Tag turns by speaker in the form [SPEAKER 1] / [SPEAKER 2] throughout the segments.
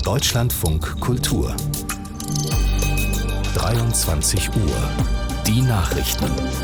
[SPEAKER 1] Deutschlandfunk Kultur 23 Uhr. Die Nachrichten.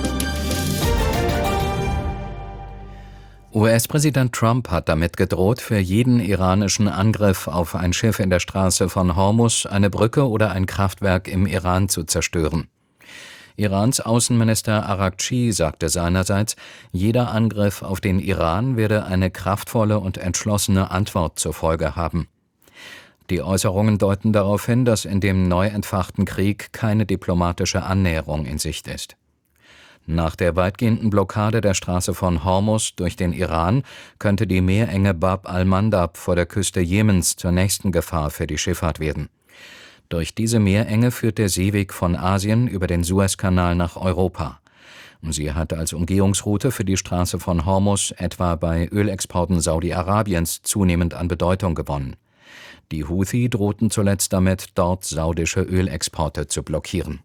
[SPEAKER 2] US-Präsident Trump hat damit gedroht, für jeden iranischen Angriff auf ein Schiff in der Straße von Hormuz eine Brücke oder ein Kraftwerk im Iran zu zerstören. Irans Außenminister Araghchi sagte seinerseits, jeder Angriff auf den Iran werde eine kraftvolle und entschlossene Antwort zur Folge haben. Die Äußerungen deuten darauf hin, dass in dem neu entfachten Krieg keine diplomatische Annäherung in Sicht ist. Nach der weitgehenden Blockade der Straße von Hormuz durch den Iran könnte die Meerenge Bab al-Mandab vor der Küste Jemens zur nächsten Gefahr für die Schifffahrt werden. Durch diese Meerenge führt der Seeweg von Asien über den Suezkanal nach Europa. Sie hat als Umgehungsroute für die Straße von Hormuz etwa bei Ölexporten Saudi-Arabiens zunehmend an Bedeutung gewonnen. Die Houthi drohten zuletzt damit, dort saudische Ölexporte zu blockieren.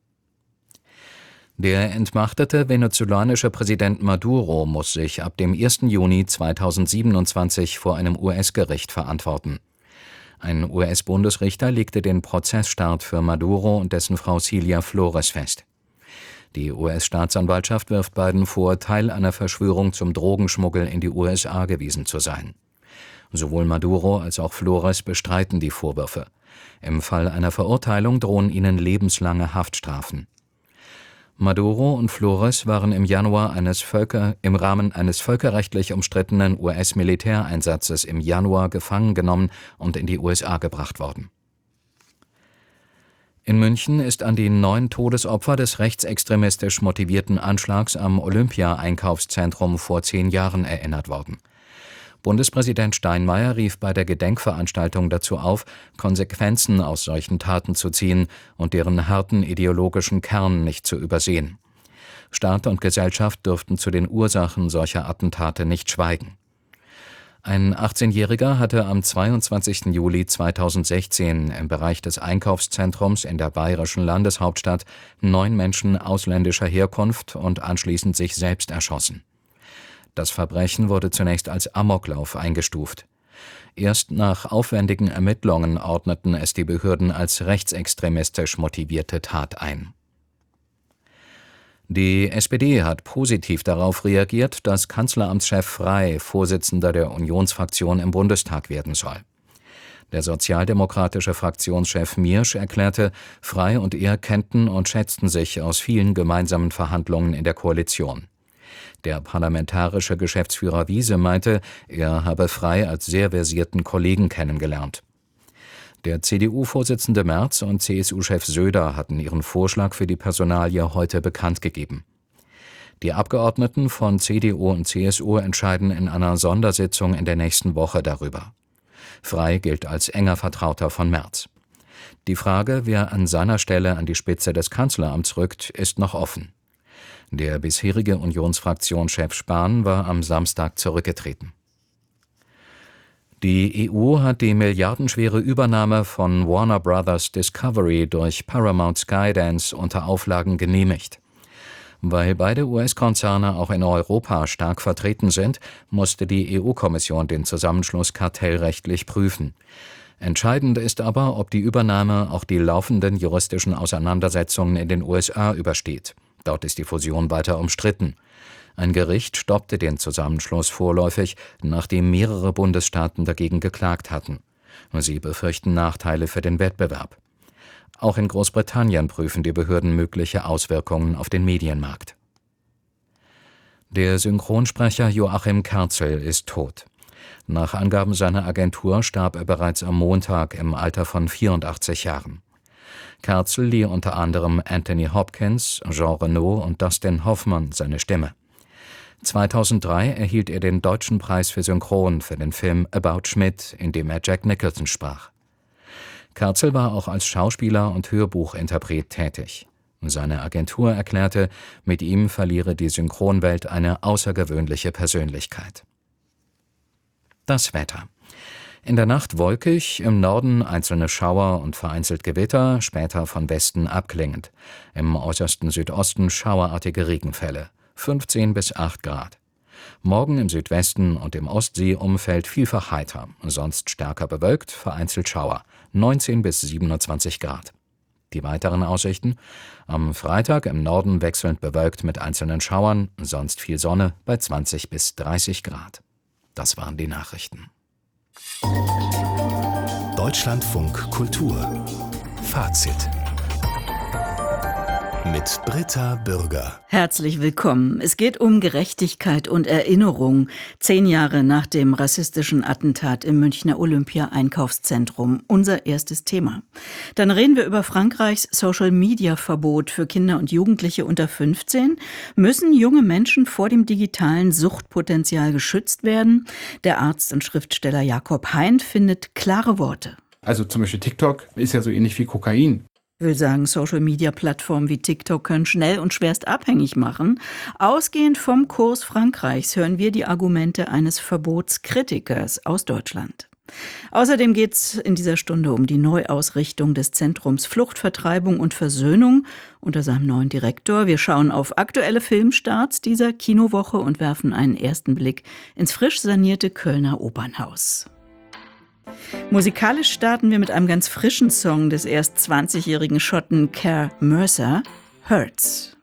[SPEAKER 2] Der entmachtete venezolanische Präsident Maduro muss sich ab dem 1. Juni 2027 vor einem US-Gericht verantworten. Ein US-Bundesrichter legte den Prozessstart für Maduro und dessen Frau Cilia Flores fest. Die US-Staatsanwaltschaft wirft beiden vor, Teil einer Verschwörung zum Drogenschmuggel in die USA gewesen zu sein. Sowohl Maduro als auch Flores bestreiten die Vorwürfe. Im Fall einer Verurteilung drohen ihnen lebenslange Haftstrafen. Maduro und Flores waren im Januar im Rahmen eines völkerrechtlich umstrittenen US-Militäreinsatzes im Januar gefangen genommen und in die USA gebracht worden. In München ist an die 9 Todesopfer des rechtsextremistisch motivierten Anschlags am Olympia-Einkaufszentrum vor 10 Jahren erinnert worden. Bundespräsident Steinmeier rief bei der Gedenkveranstaltung dazu auf, Konsequenzen aus solchen Taten zu ziehen und deren harten ideologischen Kern nicht zu übersehen. Staat und Gesellschaft dürften zu den Ursachen solcher Attentate nicht schweigen. Ein 18-Jähriger hatte am 22. Juli 2016 im Bereich des Einkaufszentrums in der bayerischen Landeshauptstadt 9 Menschen ausländischer Herkunft und anschließend sich selbst erschossen. Das Verbrechen wurde zunächst als Amoklauf eingestuft. Erst nach aufwendigen Ermittlungen ordneten es die Behörden als rechtsextremistisch motivierte Tat ein. Die SPD hat positiv darauf reagiert, dass Kanzleramtschef Frey Vorsitzender der Unionsfraktion im Bundestag werden soll. Der sozialdemokratische Fraktionschef Miersch erklärte, Frey und er kennten und schätzten sich aus vielen gemeinsamen Verhandlungen in der Koalition. Der parlamentarische Geschäftsführer Wiese meinte, er habe Frey als sehr versierten Kollegen kennengelernt. Der CDU-Vorsitzende Merz und CSU-Chef Söder hatten ihren Vorschlag für die Personalie heute bekannt gegeben. Die Abgeordneten von CDU und CSU entscheiden in einer Sondersitzung in der nächsten Woche darüber. Frey gilt als enger Vertrauter von Merz. Die Frage, wer an seiner Stelle an die Spitze des Kanzleramts rückt, ist noch offen. Der bisherige Unionsfraktionschef Spahn war am Samstag zurückgetreten. Die EU hat die milliardenschwere Übernahme von Warner Bros. Discovery durch Paramount Skydance unter Auflagen genehmigt. Weil beide US-Konzerne auch in Europa stark vertreten sind, musste die EU-Kommission den Zusammenschluss kartellrechtlich prüfen. Entscheidend ist aber, ob die Übernahme auch die laufenden juristischen Auseinandersetzungen in den USA übersteht. Dort ist die Fusion weiter umstritten. Ein Gericht stoppte den Zusammenschluss vorläufig, nachdem mehrere Bundesstaaten dagegen geklagt hatten. Sie befürchten Nachteile für den Wettbewerb. Auch in Großbritannien prüfen die Behörden mögliche Auswirkungen auf den Medienmarkt. Der Synchronsprecher Joachim Kerzel ist tot. Nach Angaben seiner Agentur starb er bereits am Montag im Alter von 84 Jahren. Kerzel lieh unter anderem Anthony Hopkins, Jean Reno und Dustin Hoffmann seine Stimme. 2003 erhielt er den Deutschen Preis für Synchron für den Film About Schmidt, in dem er Jack Nicholson sprach. Kerzel war auch als Schauspieler und Hörbuchinterpret tätig. Seine Agentur erklärte, mit ihm verliere die Synchronwelt eine außergewöhnliche Persönlichkeit. Das Wetter. In der Nacht wolkig, im Norden einzelne Schauer und vereinzelt Gewitter, später von Westen abklingend. Im äußersten Südosten schauerartige Regenfälle, 15 bis 8 Grad. Morgen im Südwesten und im Ostseeumfeld vielfach heiter, sonst stärker bewölkt, vereinzelt Schauer, 19 bis 27 Grad. Die weiteren Aussichten: Am Freitag im Norden wechselnd bewölkt mit einzelnen Schauern, sonst viel Sonne bei 20 bis 30 Grad. Das waren die Nachrichten.
[SPEAKER 1] Deutschlandfunk Kultur Fazit mit Britta Bürger.
[SPEAKER 3] Herzlich willkommen. Es geht um Gerechtigkeit und Erinnerung. 10 Jahre nach dem rassistischen Attentat im Münchner Olympia-Einkaufszentrum. Unser erstes Thema. Dann reden wir über Frankreichs Social-Media-Verbot für Kinder und Jugendliche unter 15. Müssen junge Menschen vor dem digitalen Suchtpotenzial geschützt werden? Der Arzt und Schriftsteller Jakob Hein findet klare Worte.
[SPEAKER 4] Also zum Beispiel TikTok ist ja so ähnlich wie Kokain.
[SPEAKER 3] Ich will sagen, Social-Media-Plattformen wie TikTok können schnell und schwerst abhängig machen. Ausgehend vom Kurs Frankreichs hören wir die Argumente eines Verbotskritikers aus Deutschland. Außerdem geht es in dieser Stunde um die Neuausrichtung des Zentrums Fluchtvertreibung und Versöhnung unter seinem neuen Direktor. Wir schauen auf aktuelle Filmstarts dieser Kinowoche und werfen einen ersten Blick ins frisch sanierte Kölner Opernhaus. Musikalisch starten wir mit einem ganz frischen Song des erst 20-jährigen Schotten Care Mercer, Hurts.